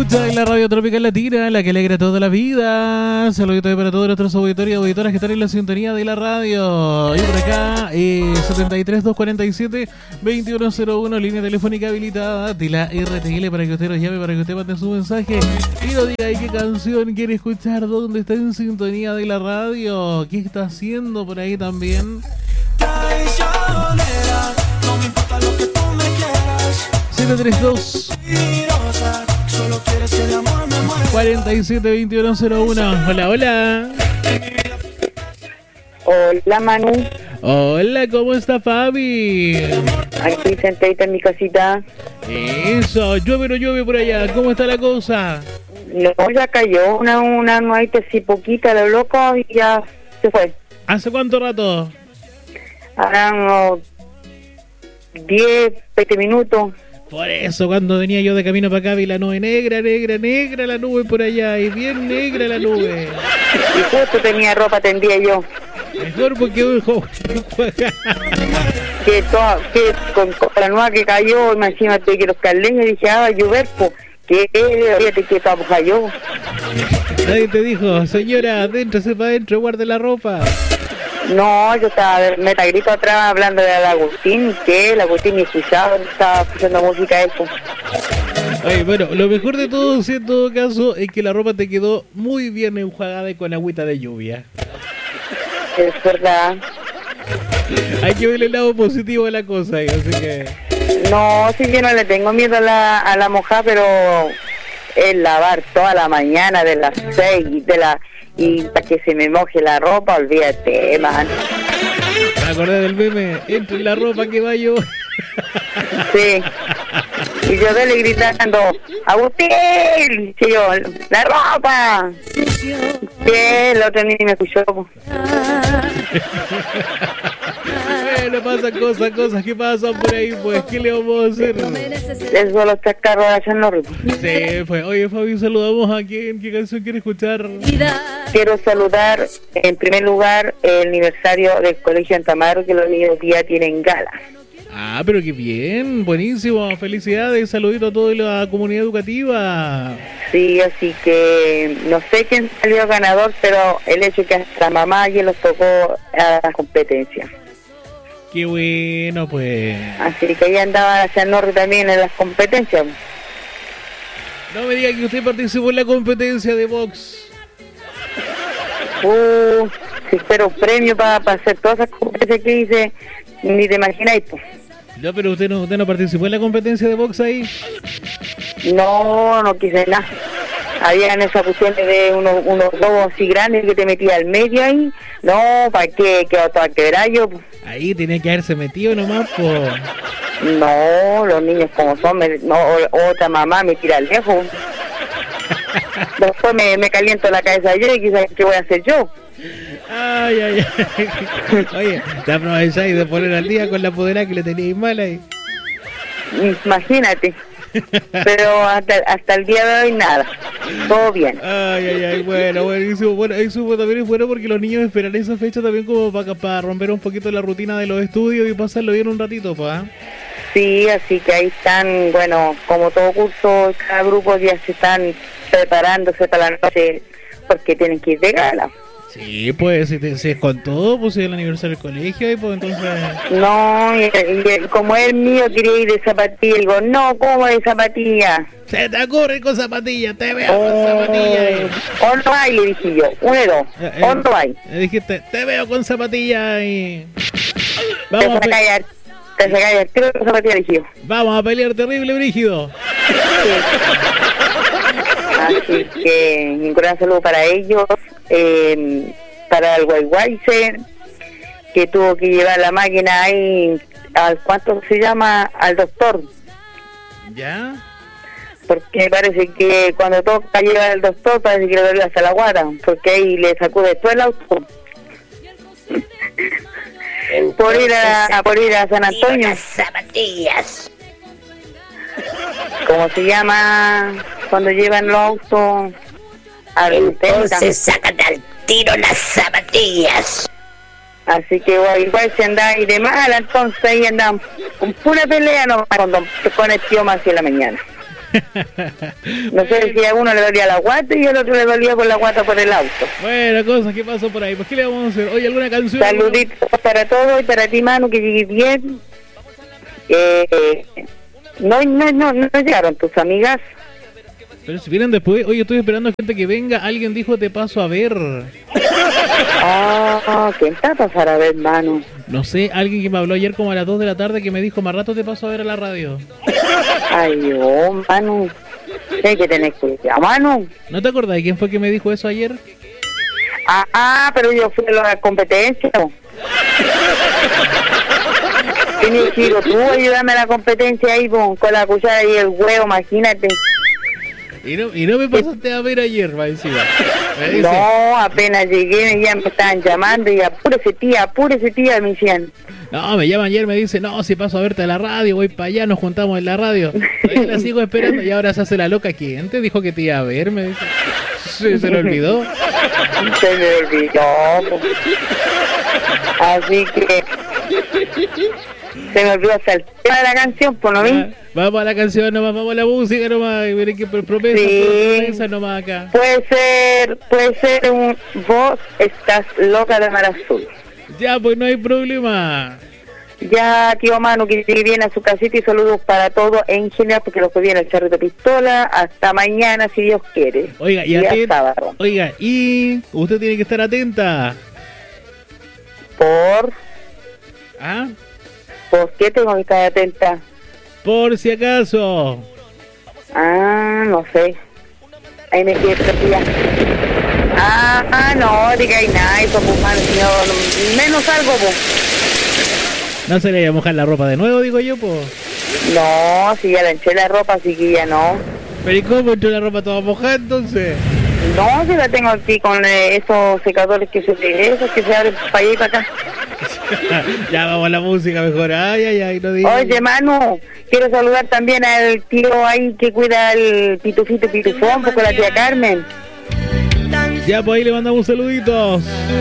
escucha en la Radio Tropical Latina, la que alegra toda la vida. Saludos para todos nuestros auditores y auditoras que están en la sintonía de la radio. Y por acá, 73-247-2101, línea telefónica habilitada de la RTL para que usted nos llame, para que usted mande su mensaje y nos diga ahí qué canción quiere escuchar, dónde está en sintonía de la radio, qué está haciendo por ahí también. Traicionera, no me importa lo que tú me quieras. 732 472101. Hola, hola. Hola, Manu. Hola, ¿cómo está Fabi? Aquí sentadita en mi casita. Eso, llueve o no llueve por allá, ¿cómo está la cosa? No, ya cayó una nuevita así poquita, lo loco, y ya se fue. ¿Hace cuánto rato? Ahora unos 10, 20 minutos. Por eso cuando venía yo de camino para acá vi la nube negra la nube por allá, y bien negra la nube. Y justo tenía ropa tendida yo. Mejor porque ojo. que con la nueva que cayó, imagínate que los caldeños dije, va a llover, pues. Que fíjate que estaba cayó. Nadie te dijo, señora, adéntrese para adentro, guarde la ropa. No, yo estaba metagrito atrás hablando de Agustín, que el Agustín ni escuchaba, estaba escuchando música eso. Ay, bueno, lo mejor de todo, si en todo caso, es que la ropa te quedó muy bien enjuagada y con agüita de lluvia. Es verdad. Hay que ver el lado positivo de la cosa, así que... No, sí, yo no le tengo miedo a la mojada, pero el lavar toda la mañana de las 6 y para que se me moje la ropa, olvídate, man. Me acordé del meme, entre la ropa que va yo. Sí. Y yo vele gritando, ¡Agustín! Y yo, ¡la ropa! Que el otro ni me escuchó. Pasan cosas que pasan por ahí, pues, ¿qué le vamos a hacer? Eso son los tres carros de San Norris. Sí, pues, oye, Fabi, saludamos a quién, ¿qué canción quiere escuchar? Quiero saludar, en primer lugar, el aniversario del Colegio Antamaro, que los niños día tienen gala. Ah, pero qué bien, buenísimo, felicidades, saludito a toda la comunidad educativa. Sí, así que no sé quién salió ganador, pero el hecho que hasta mamá ya los tocó a la competencia. Qué bueno, pues. Así que ella andaba hacia el norte también en las competencias. No me diga que usted participó en la competencia de box. Si espero un premio para hacer todas esas competencias que hice, ni te imagináis, pues. No, pero usted no participó en la competencia de box ahí. No quise nada. Habían esas cuestiones de unos globos así grandes que te metía al medio ahí. No, ¿para qué? ¿Qué otro quebrallo? Ahí tenía que haberse metido nomás, pues. No, los niños como son, otra mamá me tira lejos. Después me caliento la cabeza yo y quizás qué voy a hacer yo. Ay. Oye, te aprovecháis de poner al día con la poderá que le teníais mal ahí. Imagínate. Pero hasta el día de hoy nada, todo bien. Ay, buenísimo. Bueno, eso también es bueno porque los niños esperan esa fecha también como para romper un poquito la rutina de los estudios y pasarlo bien un ratito, pues. Sí, así que ahí están, bueno, como todo curso, cada grupo ya se están preparándose para la noche porque tienen que ir de gala. Sí, pues, si es con todo, pues es el aniversario del colegio y pues entonces... No, y como el mío quería ir de zapatilla, digo, no, ¿cómo de zapatilla? Se te ocurre con zapatilla, te veo con zapatilla. ¿O no hay? Le dije yo, uno de dos, ¿o no hay? Le dijiste, te veo con zapatilla y... Vamos te callar, tiro con zapatilla, dije yo. Vamos a pelear terrible, brígido. Sí. Así que un gran saludo para ellos, para el Guayguayse, que tuvo que llevar la máquina ahí, ¿cuánto se llama? Al doctor. ¿Ya? Porque parece que cuando toca llevar al doctor, parece que le duele hasta la guata, porque ahí le sacude todo el auto. por ir a San Antonio. Las zapatillas. ¿Cómo se llama cuando llevan los autos al Entonces sácate al tiro las zapatillas. Así que igual se anda ahí de mala, entonces ahí andan con pura pelea, no con el tío más en la mañana. No sé si a uno le dolía la guata y al otro le dolía por la guata por el auto. Bueno, cosas que pasan por ahí. Pues, ¿qué le vamos a hacer? Oye, ¿alguna canción? Saluditos para todos y para ti, Manu, que llegues bien. No llegaron tus amigas. Pero si vienen después, oye, estoy esperando a gente que venga. Alguien dijo te paso a ver. ¿Quién está a pasar a ver, Manu? No sé, alguien que me habló ayer como a las 2 de la tarde que me dijo, más rato te paso a ver a la radio. Ay, Manu. Hay que tener cuidado, Manu. ¿No te acordás de quién fue que me dijo eso ayer? Pero yo fui a la competencia. Tienes que ir tú, ayúdame a la competencia ahí con la cuchara y el huevo, imagínate. Y no me pasaste a ver ayer, va encima. No, apenas llegué ya me estaban llamando y apúrese tía, me decían. No, me llaman ayer, me dice, no, si paso a verte a la radio, voy para allá, nos juntamos en la radio. Todavía la sigo esperando y ahora se hace la loca. ¿Quién te dijo que te iba a ver? Me dice. ¿Se le olvidó? Se me olvidó. Así que se me olvidó hasta el tema de la canción, pues no vi. Vamos a la canción nomás, vamos a la música nomás. Miren que promesa nomás acá. Puede ser vos estás loca de Mar Azul. Ya, pues no hay problema. Ya, tío Manu, que llegue bien a su casita y saludos para todos en general, porque los que viene el Cerrito Pistola. Hasta mañana, si Dios quiere. Oiga, y usted tiene que estar atenta. ¿Por qué tengo que estar atenta? Por si acaso. No sé. Ahí me quedé perdida. No digáis nada, eso pues, Manu, menos algo, pues. No se le iba a mojar la ropa de nuevo, digo yo, pues. No, si ya la enché la ropa, así que ya no. ¿Pero y cómo entró la ropa toda mojada entonces? No, si la tengo aquí con esos secadores que se abren para allá y para acá. Ya vamos a la música mejor. Ay, no digas. Oye, Manu, quiero saludar también al tío ahí que cuida el pitufón, porque la tía Carmen. Ya, pues ahí le mandamos saluditos.